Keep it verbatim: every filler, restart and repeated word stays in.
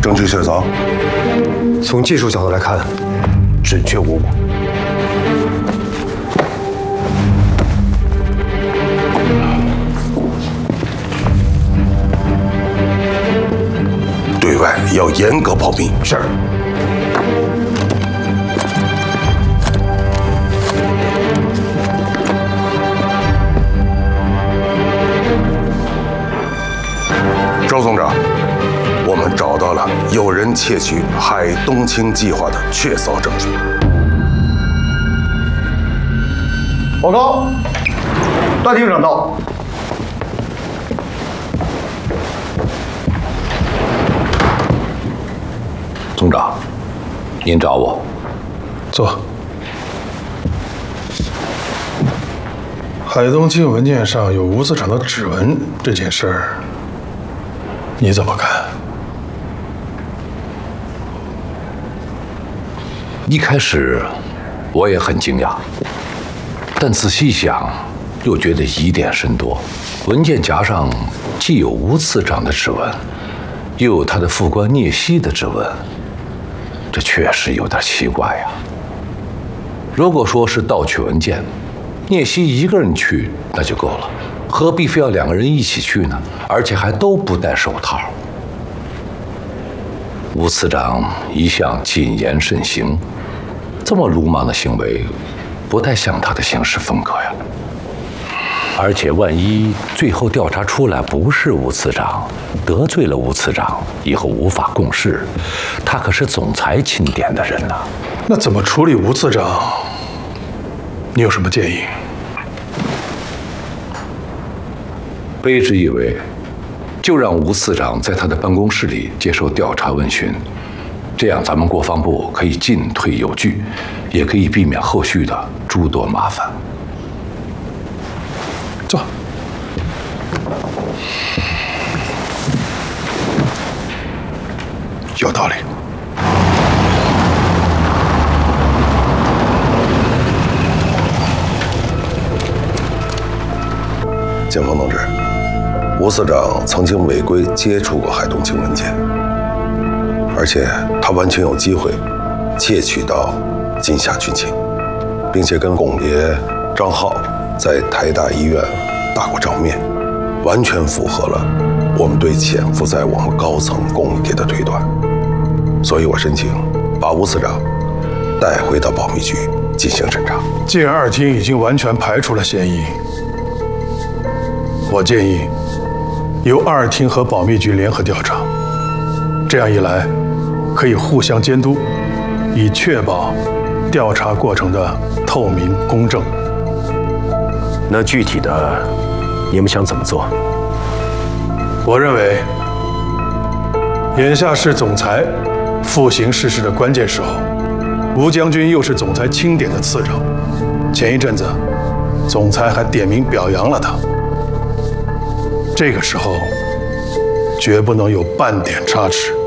证据确凿？ 从技术角度来看，准确无误。 对外要严格保密。 是。 周总长，我们找到了有人窃取海东青计划的确凿证据。 报告，段厅长到。 总长，您找我。 坐。海东青文件上有吴司长的指纹这件事儿，你怎么看？ 一开始我也很惊讶，但仔细想，又觉得疑点甚多。文件夹上既有吴次长的指纹，又有他的副官聂曦的指纹，这确实有点奇怪呀。如果说是盗取文件，聂曦一个人去那就够了，何必非要两个人一起去呢？而且还都不戴手套。吴次长一向谨言慎行，这么鲁莽的行为，不太像他的行事风格呀。而且万一最后调查出来不是吴次长，得罪了吴次长，以后无法共事，他可是总裁钦点的人呐。 那怎么处理吴次长？你有什么建议？ 卑职以为，就让吴次长在他的办公室里接受调查问询，这样咱们国防部可以进退有据，也可以避免后续的诸多麻烦。 坐。有道理。 检方同志，吴司长曾经违规接触过海东青文件，而且他完全有机会窃取到金夏军情，并且跟龚爷、张浩在台大医院打过照面，完全符合了我们对潜伏在我们高层龚爷的推断。所以我申请把吴司长带回到保密局进行侦查。 既然二厅已经完全排除了嫌疑，我建议由二厅和保密局联合调查，这样一来可以互相监督，以确保调查过程的透明公正。 那具体的，你们想怎么做？ 我认为，眼下是总裁复行视事的关键时候，吴将军又是总裁钦点的次长，前一阵子总裁还点名表扬了他。这个时候，绝不能有半点差池。